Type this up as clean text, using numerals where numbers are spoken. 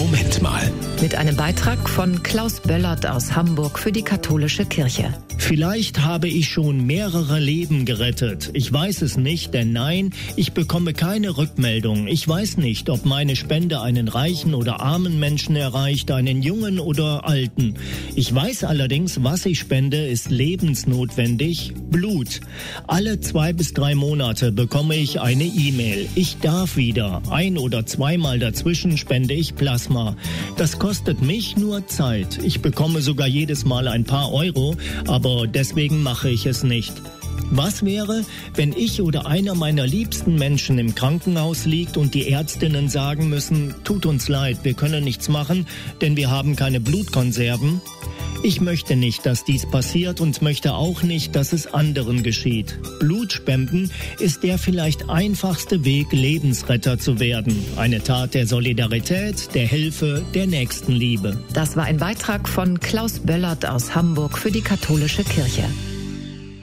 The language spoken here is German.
Moment mal. Mit einem Beitrag von Klaus Böllert aus Hamburg für die katholische Kirche. Vielleicht habe ich schon mehrere Leben gerettet. Ich weiß es nicht, denn nein, ich bekomme keine Rückmeldung. Ich weiß nicht, ob meine Spende einen reichen oder armen Menschen erreicht, einen jungen oder alten. Ich weiß allerdings, was ich spende, ist lebensnotwendig: Blut. Alle 2 bis 3 Monate bekomme ich eine E-Mail. Ich darf wieder. 1 oder 2 Mal dazwischen spende ich Plasma. Das kostet mich nur Zeit. Ich bekomme sogar jedes Mal ein paar Euro, aber deswegen mache ich es nicht. Was wäre, wenn ich oder einer meiner liebsten Menschen im Krankenhaus liegt und die Ärztinnen sagen müssen: Tut uns leid, wir können nichts machen, denn wir haben keine Blutkonserven? Ich möchte nicht, dass dies passiert und möchte auch nicht, dass es anderen geschieht. Blutspenden ist der vielleicht einfachste Weg, Lebensretter zu werden. Eine Tat der Solidarität, der Hilfe, der Nächstenliebe. Das war ein Beitrag von Klaus Böllert aus Hamburg für die katholische Kirche.